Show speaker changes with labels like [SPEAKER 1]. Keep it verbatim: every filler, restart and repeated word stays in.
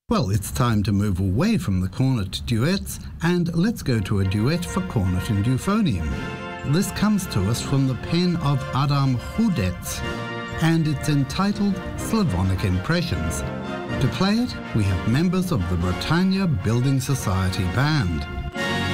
[SPEAKER 1] Well, it's time to move away from the cornet duets and let's go to a duet for cornet and euphonium. This comes to us from the pen of Adam Hudets and it's entitled Slavonic Impressions. To play it, we have members of the Britannia Building Society Band.